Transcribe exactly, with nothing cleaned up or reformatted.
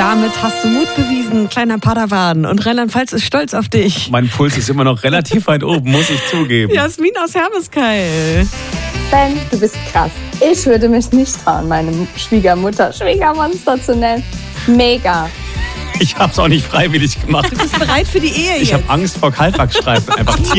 damit hast du Mut bewiesen, kleiner Padawan. Und Rheinland-Pfalz ist stolz auf dich. Mein Puls ist immer noch relativ weit oben, muss ich zugeben. Jasmin aus Hermeskeil. Ben, du bist krass. Ich würde mich nicht trauen, meine Schwiegermutter Schwiegermonster zu nennen. Mega. Ich hab's auch nicht freiwillig gemacht. Du bist bereit für die Ehe Ich jetzt. habe Angst vor Kaltwachsstreifen. Einfach